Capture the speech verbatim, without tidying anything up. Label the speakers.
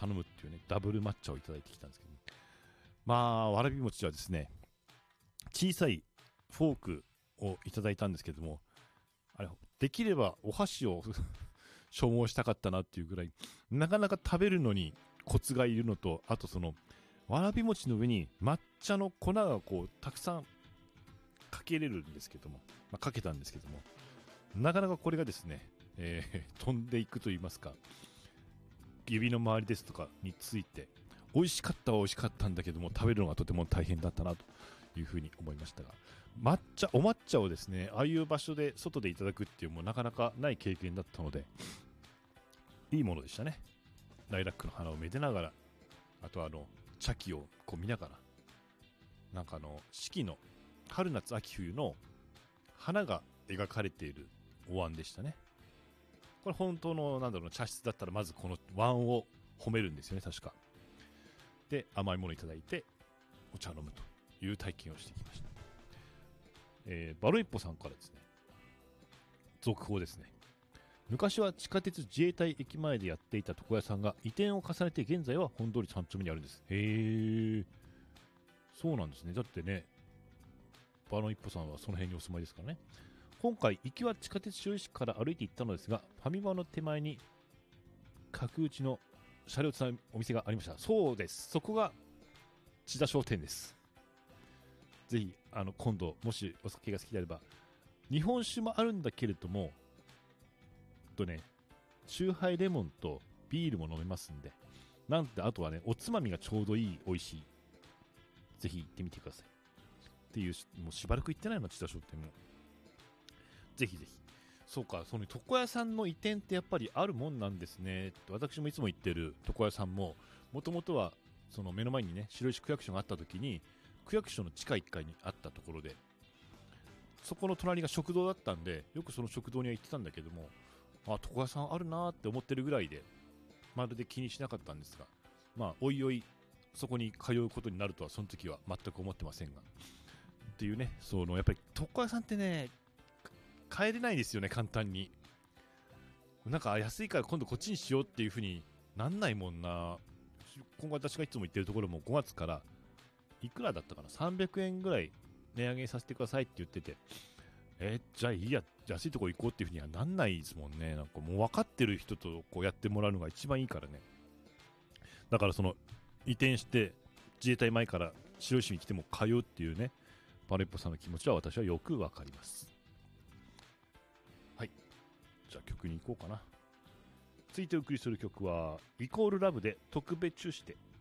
Speaker 1: 頼むっていうね、ダブル抹茶をいただいてきたんですけど、まあわらび餅はですね、小さいフォークをいただいたんですけども、あれできればお箸を消耗したかったなっていうぐらい、なかなか食べるのにコツがいるのと、あとそのわらび餅の上に抹茶の粉がこうたくさんかけれるんですけども、まあ、かけたんですけども、なかなかこれがですね、えー、飛んでいくと言いますか、指の周りですとかについて、美味しかったは美味しかったんだけども、食べるのがとても大変だったなというふうに思いましたが、抹茶お抹茶をですね、ああいう場所で外でいただくっていうもなかなかない経験だったので、いいものでしたね。ライラックの花をめでながら、あとあの茶器をこう見ながら、なんかあの四季の春夏秋冬の花が描かれているお椀でしたね。これ本当のなんだろうな、茶室だったらまずこの椀を褒めるんですよね、確か。で甘いものをいただいてお茶を飲むという体験をしてきました。えー、バロイッポさんからですね、続報ですね。昔は地下鉄自衛隊駅前でやっていた床屋さんが移転を重ねて現在は本通りさん丁目にあるんです。へえ、そうなんですね。だってね、バロン一歩さんはその辺にお住まいですからね。今回行きは地下鉄白石から歩いて行ったのですが、ファミマの手前に角打ちの車両をつなぐお店がありました。そうです、そこが千田商店です。ぜひあの今度もしお酒が好きであれば、日本酒もあるんだけれどもとね、チューハイレモンとビールも飲めますんで、なんてあとはね、おつまみがちょうどいい、美味しい。ぜひ行ってみてくださいっていう、もうしばらく行ってないの、千田商店も。ぜひぜひ。そうか、その床屋さんの移転ってやっぱりあるもんなんですね。私もいつも行ってる床屋さんも、もともとはその目の前にね、白石区役所があった時に、区役所の地下いっかいにあったところで、そこの隣が食堂だったんで、よくその食堂には行ってたんだけども、あ、床屋さんあるなーって思ってるぐらいで、まるで気にしなかったんですが、まあおいおいそこに通うことになるとはその時は全く思ってませんが、っていうね、そのやっぱり床屋さんってね、帰れないですよね、簡単に。なんか安いから今度こっちにしようっていう風になんないもんな。今後私がいつも行ってるところもごがつからいくらだったかな、さんびゃくえんぐらい値上げさせてくださいって言ってて、えー、じゃあいいや、安いとこ行こうっていうふうにはなんないですもんね。なんかもう分かってる人とこうやってもらうのが一番いいからね。だからその移転して自衛隊前から白石に来ても通うっていうね、パレッポさんの気持ちは私はよく分かります。はい、じゃあ曲に行こうかな。続いてお送りする曲はイコールラブで特別して